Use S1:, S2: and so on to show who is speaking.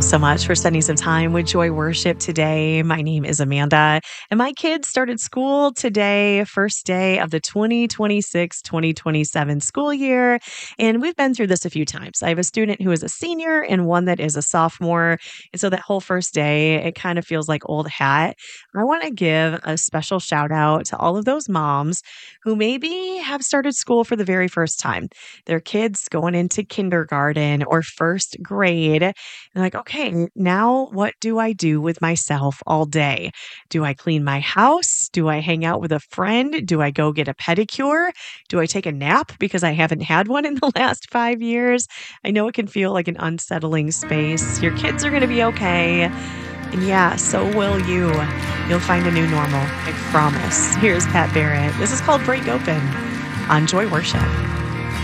S1: so much for spending some time with Joy Worship today. My name is Amanda, and my kids started school today, first day of the 2026-2027 school year. And we've been through this a few times. I have a student who is a senior and one that is a sophomore. And so that whole first day, it kind of feels like old hat. I want to give a special shout out to all of those moms who maybe have started school for the very first time. Their kids going into kindergarten or first grade. And like, okay, now what do I do with myself all day? Do I clean my house? Do I hang out with a friend? Do I go get a pedicure? Do I take a nap because I haven't had one in the last 5 years? I know it can feel like an unsettling space. Your kids are going to be okay. And yeah, so will you. You'll find a new normal, I promise. Here's Pat Barrett. This is called Break Open on Joy Worship.